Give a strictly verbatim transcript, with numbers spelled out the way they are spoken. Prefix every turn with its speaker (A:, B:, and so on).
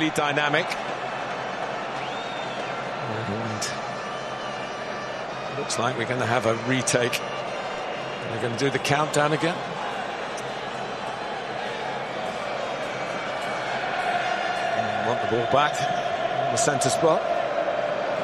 A: really dynamic. And looks like we're going to have a retake. They're going to do the countdown again. And want the ball back in the centre spot.